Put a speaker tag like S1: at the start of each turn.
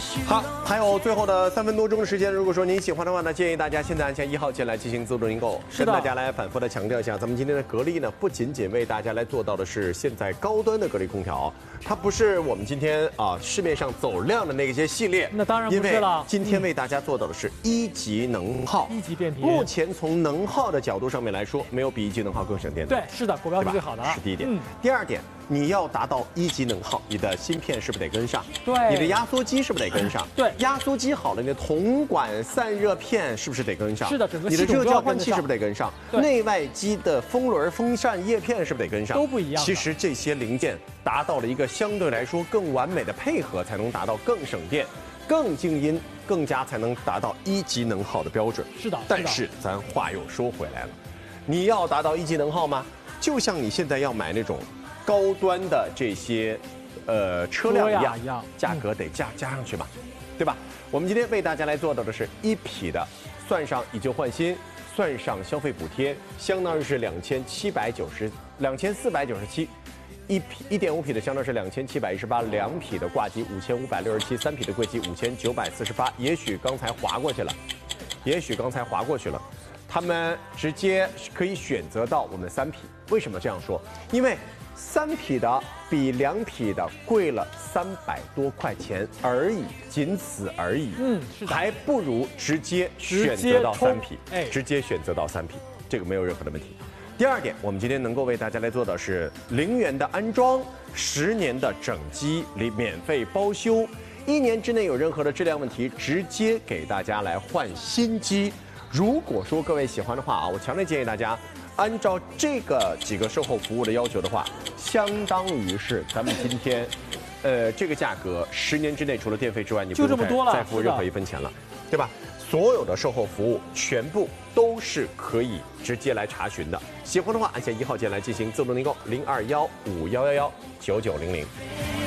S1: 好，还有最后的3分多钟的时间，如果说您喜欢的话呢，建议大家现在按下1号键来进行自动订购。跟大家来反复的强调一下，咱们今天的格力呢，不仅仅为大家来做到的是现在高端的格力空调，它不是我们今天市面上走量的那些系列。
S2: 那当然不是了。
S1: 今天为大家做到的是1级能耗。
S2: 1级变频。
S1: 目前从能耗的角度上面来说，没有比1级能耗更省电的。
S2: 对，是的，国标是最好的。
S1: 是第一点。第二点。你要达到1级能耗，你的芯片是不是得跟上？
S2: 对，
S1: 你的压缩机是不是得跟上？
S2: 对，
S1: 压缩机好了，你的铜管散热片是不是得跟上？
S2: 是的，整个
S1: 你的热交换器是不是得跟上？
S2: 对，
S1: 内外机的风轮、风扇叶片是不是得跟上？
S2: 都不一样。
S1: 其实这些零件达到了一个相对来说更完美的配合，才能达到更省电、更静音、更加才能达到1级能耗的标准。
S2: 是的，
S1: 但是咱话又说回来了，你要达到1级能耗吗？就像你现在要买那种高端的这些车辆一样，价格得加上去嘛，对吧？我们今天为大家来做到的是1匹的，算上以旧换新，算上消费补贴，相当于是2497，1.5匹的相当是2718，2匹的挂机5567，3匹的柜机5948。也许刚才划过去了，他们直接可以选择到我们3匹。为什么这样说？因为3匹的比2匹的贵了300多块钱而已，仅此而已。
S2: 是的，
S1: 还不如直接选择到3匹，直接选择到3匹，这个没有任何的问题。第二点，我们今天能够为大家来做的是0元的安装，10年的整机免费包修，1年之内有任何的质量问题，直接给大家来换新机。如果说各位喜欢的话我强烈建议大家。按照这个几个售后服务的要求的话，相当于是咱们今天，这个价格10年之内除了电费之外，你不用再付任何1分钱了，对吧？所有的售后服务全部都是可以直接来查询的。喜欢的话，按下1号键来进行自动订购，0215119900。